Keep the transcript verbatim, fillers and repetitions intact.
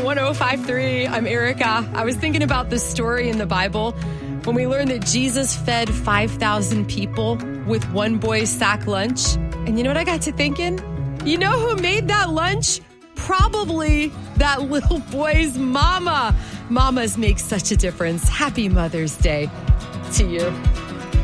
one oh five point three. I'm Erica. I was thinking about this story in the Bible when we learned that Jesus fed five thousand people with one boy's sack lunch. And you know what I got to thinking? You know who made that lunch? Probably that little boy's mama. Mamas make such a difference. Happy Mother's Day to you.